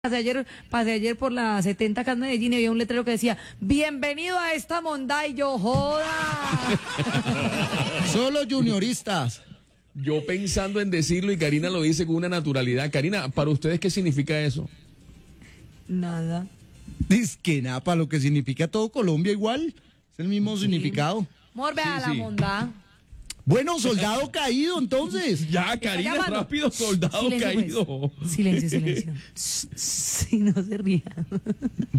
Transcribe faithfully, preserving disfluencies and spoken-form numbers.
Pasé ayer, pasé ayer por la setenta acá en Medellín y había un letrero que decía, bienvenido a esta monda, y yo, joda. Solo junioristas. Yo pensando en decirlo y Karina lo dice con una naturalidad. Karina, ¿para ustedes qué significa eso? Nada. Dice que nada, para lo que significa todo Colombia igual. Es el mismo Sí. significado. Morbe Sí, a la sí. monda. Bueno, soldado caído, entonces. Ya, Karina, llamando. rápido, soldado Silencio, caído. pues. Silencio, silencio. Sí, no se ría.